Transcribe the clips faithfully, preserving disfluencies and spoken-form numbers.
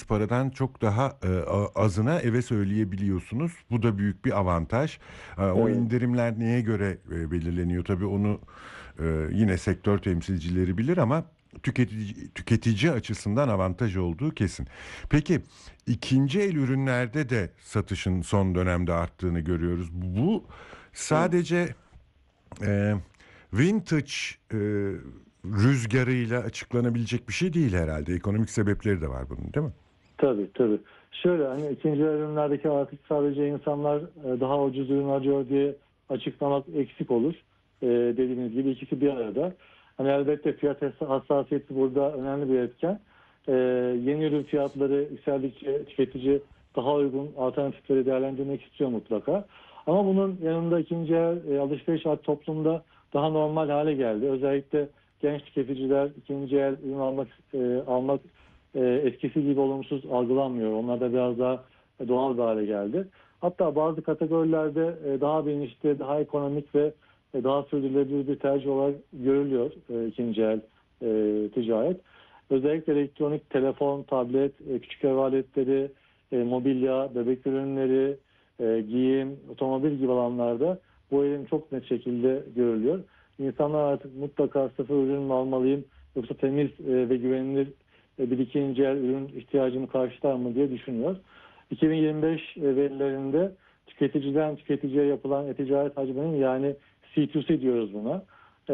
paradan çok daha e, a- azına eve söyleyebiliyorsunuz. Bu da büyük bir avantaj. E, o Evet. indirimler neye göre e, belirleniyor? Tabii onu e, yine sektör temsilcileri bilir ama tüketici, tüketici açısından avantaj olduğu kesin. Peki ikinci el ürünlerde de satışın son dönemde arttığını görüyoruz. Bu Evet. sadece e, vintage e, rüzgarıyla açıklanabilecek bir şey değil herhalde. Ekonomik sebepleri de var bunun, değil mi? Tabii tabii. Şöyle hani ikinci ürünlerdeki artık sadece insanlar e, daha ucuz ürün arıyor diye açıklamak eksik olur. E, dediğiniz gibi ikisi bir arada. Hani elbette fiyat hassasiyeti burada önemli bir etken. E, yeni ürün fiyatları yükseldikçe tüketici daha uygun alternatifleri değerlendirmek istiyor mutlaka. Ama bunun yanında ikinci el e, alışveriş artık toplumda daha normal hale geldi. Özellikle genç tüketiciler ikinci el ürün almak e, almak e, eskisi gibi olumsuz algılanmıyor. Onlar da biraz daha doğal bir hale geldi. Hatta bazı kategorilerde e, daha bilinçli, daha ekonomik ve e, daha sürdürülebilir bir tercih olarak görülüyor e, ikinci el e, ticaret. Özellikle elektronik, telefon, tablet, e, küçük ev aletleri, e, mobilya, bebek ürünleri, e, giyim, otomobil gibi alanlarda bu eğilim çok net şekilde görülüyor. İnsanlar artık mutlaka sıfır ürün mü almalıyım yoksa temiz e, ve güvenilir e, bir ikinci el ürün ihtiyacımı karşılar mı diye düşünüyor. iki bin yirmi beş e, verilerinde tüketiciden tüketiciye yapılan e-ticaret hacminin yani C iki C diyoruz buna. E,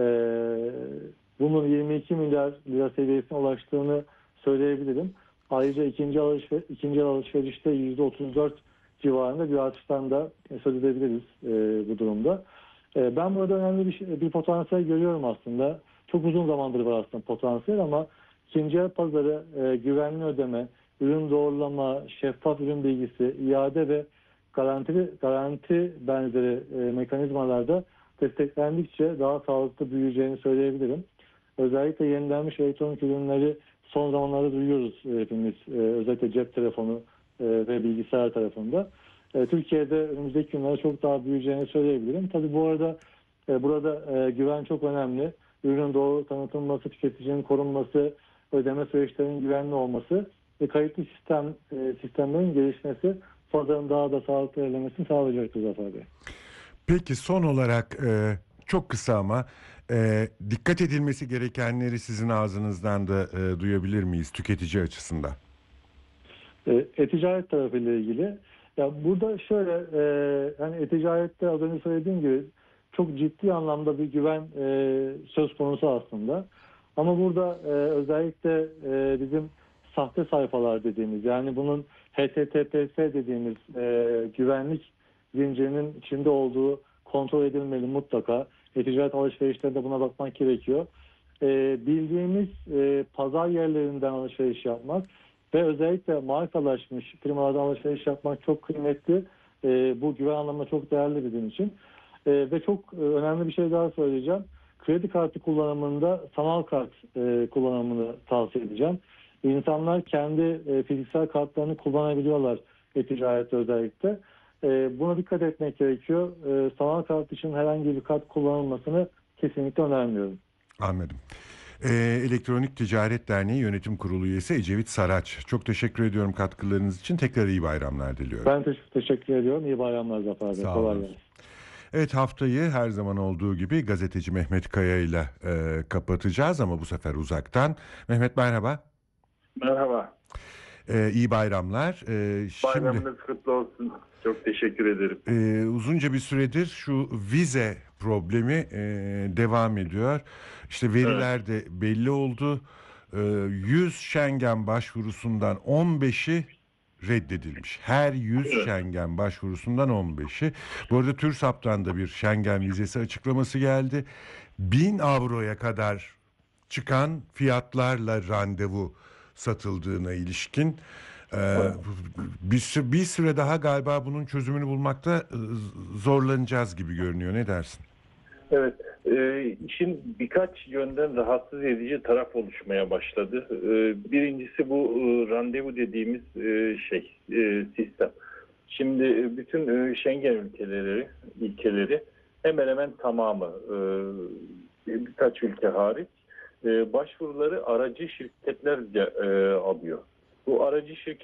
bunun yirmi iki milyar lira seviyesine ulaştığını söyleyebilirim. Ayrıca ikinci alışver ikinci el alışverişte yüzde otuz dört civarında bir artıştan da söz edebiliriz e, bu durumda. E, ben burada önemli bir, şey- bir potansiyel görüyorum aslında. Çok uzun zamandır var aslında potansiyel ama ikinci el pazarı e, güvenli ödeme, ürün doğrulama, şeffaf ürün bilgisi, iade ve garanti garanti benzeri e, mekanizmalarda desteklendikçe daha sağlıklı büyüyeceğini söyleyebilirim. Özellikle yenilenmiş elektronik ürünleri son zamanlarda duyuyoruz e, hepimiz. E, özellikle cep telefonu e, ve bilgisayar tarafında. E, Türkiye'de önümüzdeki günlerde çok daha büyüyeceğini söyleyebilirim. Tabii bu arada e, burada e, güven çok önemli. Ürünün doğru tanıtılması, tüketicinin korunması, ödeme süreçlerinin güvenli olması ve kayıtlı sistem e, sistemlerin gelişmesi pazarın daha da sağlıklı ilerlemesini sağlayacaktır Zafer Bey. Peki son olarak e, çok kısa ama e, dikkat edilmesi gerekenleri sizin ağzınızdan da e, duyabilir miyiz tüketici açısından? E, e-ticaret tarafıyla ilgili. Ya burada şöyle e, hani e-ticarette az önce söylediğim gibi çok ciddi anlamda bir güven e, söz konusu aslında. Ama burada e, özellikle e, bizim sahte sayfalar dediğimiz yani bunun H T T P S dediğimiz e, güvenlik zincirinin içinde olduğu kontrol edilmeli mutlaka. E-ticaret alışverişlerinde buna bakmak gerekiyor. E, bildiğimiz e, pazar yerlerinden alışveriş yapmak ve özellikle markalaşmış firmalardan alışveriş yapmak çok kıymetli. E, bu güven anlamında çok değerli bizim için. E, ve çok e, önemli bir şey daha söyleyeceğim. Kredi kartı kullanımında sanal kart e, kullanımını tavsiye edeceğim. İnsanlar kendi e, fiziksel kartlarını kullanabiliyorlar e-ticarette özellikle. E, buna dikkat etmek gerekiyor. E, sanal kart için herhangi bir kart kullanılmasını kesinlikle önermiyorum. Anladım. E, Elektronik Ticaret Derneği Yönetim Kurulu üyesi Ecevit Saraç. Çok teşekkür ediyorum katkılarınız için. Tekrar iyi bayramlar diliyorum. Ben te- teşekkür ediyorum. İyi bayramlar Zafer Bey. Sağ Kolay olun. gelsin. Evet, haftayı her zaman olduğu gibi gazeteci Mehmet Kaya ile e, kapatacağız ama bu sefer uzaktan. Mehmet merhaba. Merhaba. E, iyi bayramlar. E, şimdi Bayramınız kutlu olsun. Çok teşekkür ederim. e, uzunca bir süredir şu vize problemi e, devam ediyor. İşte Evet. veriler de belli oldu. E, yüz Schengen başvurusundan on beşi reddedilmiş. Her yüz Evet. Schengen başvurusundan on beşi. Bu arada TÜRSAP'tan da bir Schengen vizesi açıklaması geldi. bin avroya kadar çıkan fiyatlarla randevu satıldığına ilişkin e, Evet. bir, sü- bir süre daha galiba bunun çözümünü bulmakta e, zorlanacağız gibi görünüyor. Ne dersin? Evet. Ee, işin birkaç yönden rahatsız edici taraf oluşmaya başladı. Ee, birincisi bu e, randevu dediğimiz e, şey, e, sistem. Şimdi e, bütün e, Schengen ülkeleri, ülkeleri hemen hemen tamamı e, birkaç ülke hariç e, başvuruları aracı şirketlerce e, alıyor. Bu aracı şirket